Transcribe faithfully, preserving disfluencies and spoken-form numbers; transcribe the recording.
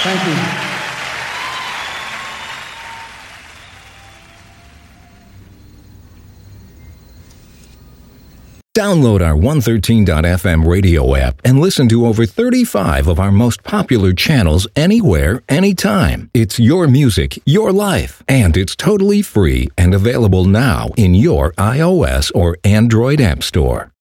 Thank you. Download our one thirteen dot f m radio app and listen to over thirty-five of our most popular channels anywhere, anytime. It's your music, your life, and it's totally free and available now in your iOS or Android app store.